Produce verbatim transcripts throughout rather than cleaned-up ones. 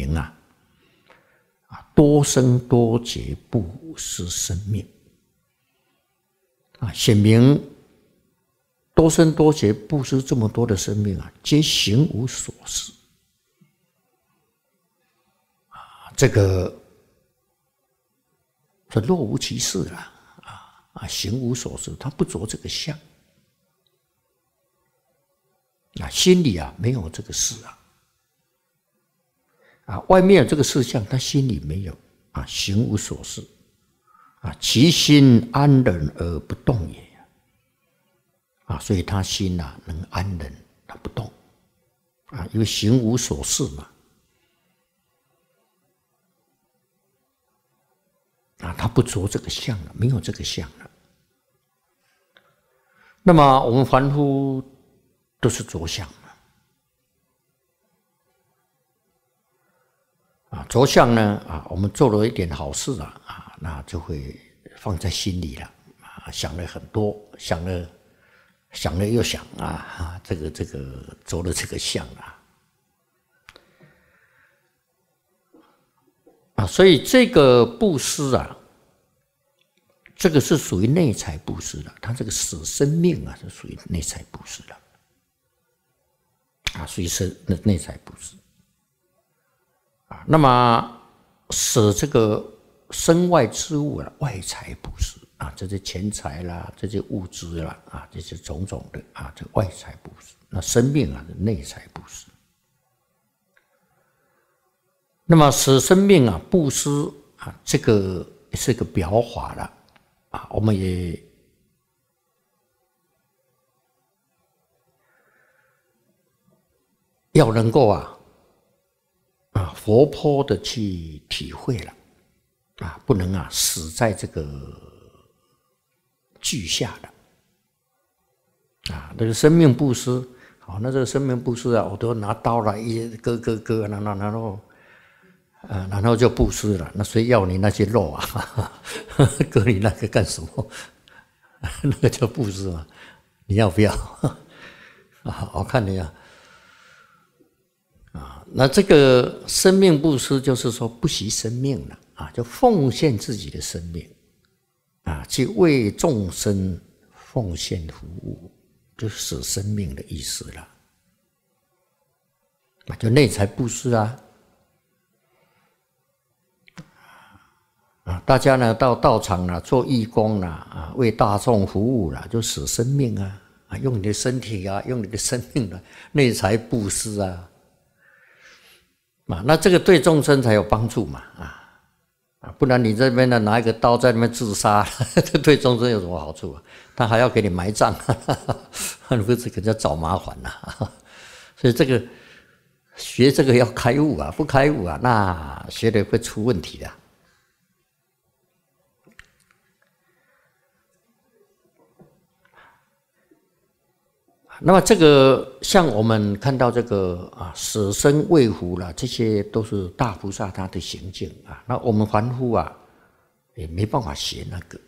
明啊，啊，多生多劫不失生命啊，显明多生多劫不失这么多的生命啊，皆行无所事啊，这个是若无其事啦，啊啊，行无所事，他不着这个相啊，心里啊没有这个事啊。啊，外面有这个事相，他心里没有啊，行无所事啊，其心安忍而不动也啊，所以他心啊能安忍，他不动啊，因为行无所事嘛啊，他不着这个相了，没有这个相了。那么我们凡夫都是着相。啊，着相呢啊，我们做了一点好事啊啊，那就会放在心里了啊，想了很多，想了想了又想啊啊，这个这个着了这个相啊啊，所以这个布施啊，这个是属于内财布施的，它这个死生命啊是属于内财布施的啊，属于是内财布施。那么使这个身外之物啊，外财布施啊，这些钱财啦，这些物资啦啊，这些种种的啊，这外财布施。那生命啊，内财布施。那么使生命啊布施啊，这个是个表法了啊，我们也要能够啊。啊，活泼的去体会了，啊，不能啊死在这个句下了，啊，这个生命布施，好，那这个生命布施啊，我都拿刀来一割割割，然后然后，啊，然后就布施了。那谁要你那些肉啊？割你那个干什么？那个叫布施嘛？你要不要？啊，我看你啊。啊，那这个生命布施就是说不惜生命了啊，就奉献自己的生命啊，去为众生奉献服务，就是生命的意思了。啊，就内财布施啊，啊，大家呢到道场啦，做义工啦，啊，为大众服务啦，就舍生命啊，啊，用你的身体啊，用你的生命啊，内财布施啊。那这个对众生才有帮助嘛，啊啊，不然你这边呢拿一个刀在那边自杀，这对众生有什么好处啊？他还要给你埋葬，你不是给人家找麻烦呐、啊？所以这个学这个要开悟啊，不开悟啊，那学的会出问题的。那么这个像我们看到这个啊，舍身为福啦，这些都是大菩萨他的行径啊。那我们凡夫啊，也没办法学那个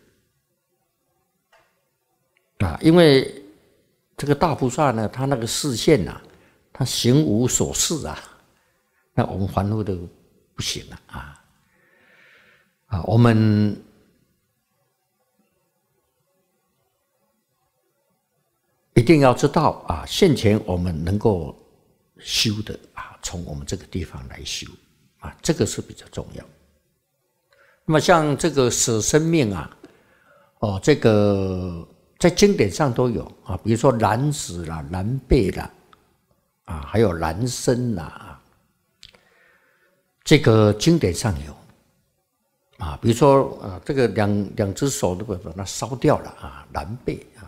啊，因为这个大菩萨呢，他那个视线呐，他行无所事啊，那我们凡夫都不行了啊啊，我们。一定要知道啊，现前我们能够修的啊，从我们这个地方来修啊，这个是比较重要。那么像这个舍生命啊，哦，这个在经典上都有啊，比如说燃脂啦、燃备啦，啊，还有燃身啦，这个经典上有啊，比如说啊，这个两两只手都把它烧掉了啊，燃备啊。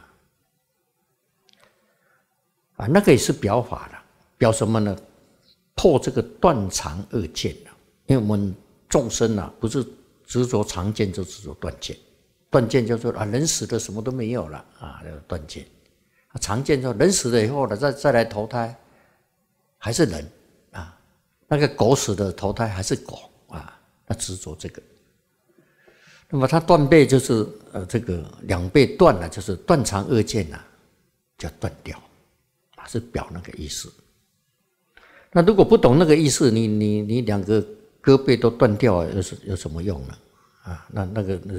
啊，那个也是表法的，表什么呢？破这个断常二见了。因为我们众生啊，不是执着常见，就执着断见。断见就说啊，人死了什么都没有了啊，那个断见。常见说人死了以后呢，再再来投胎，还是人啊。那个狗死了投胎还是狗啊，那执着这个。那么它断背就是呃这个两背断了，就是断常二见呐，就断掉。是表那个意思。 那如果不懂那个意思，你你你两个胳膊都断掉了，有什有什么用呢？啊，那那个